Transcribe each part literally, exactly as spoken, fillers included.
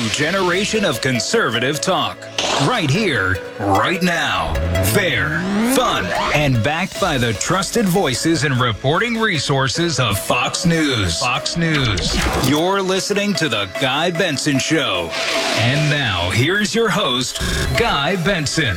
generation of conservative talk. Right here, right now. Fair, fun, and backed by the trusted voices and reporting resources of Fox News. Fox News. You're listening to The Guy Benson Show. And now, here's your host, Guy Benson.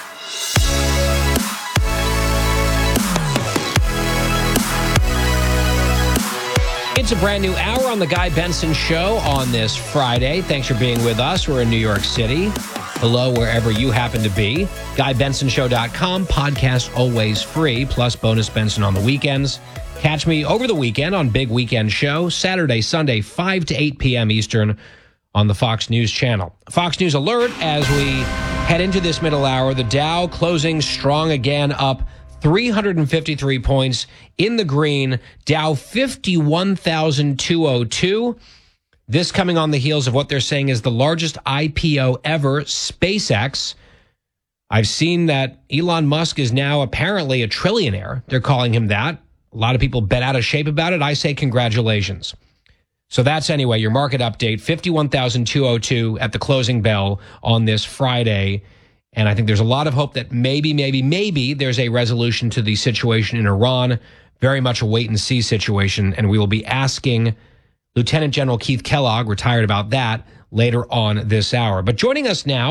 It's a brand new hour on The Guy Benson Show on this Friday. Thanks for being with us. We're in New York City. Hello, wherever you happen to be. Guy Benson Show dot com. Podcast always free, plus bonus Benson on the weekends. Catch me over the weekend on Big Weekend Show, Saturday, Sunday, five to eight p.m. Eastern on the Fox News channel. Fox News alert as we head into this middle hour. The Dow closing strong again, up three hundred fifty-three points in the green. Dow fifty-one thousand two hundred two. This coming on the heels of what they're saying is the largest I P O ever, SpaceX. I've seen that Elon Musk is now apparently a trillionaire. They're calling him that. A lot of people bent out of shape about it. I say congratulations. So that's anyway, your market update, fifty-one thousand two hundred two at the closing bell on this Friday. And I think there's a lot of hope that maybe, maybe, maybe there's a resolution to the situation in Iran. Very much a wait-and-see situation. And we will be asking Lieutenant General Keith Kellogg, retired, about that later on this hour. But joining us now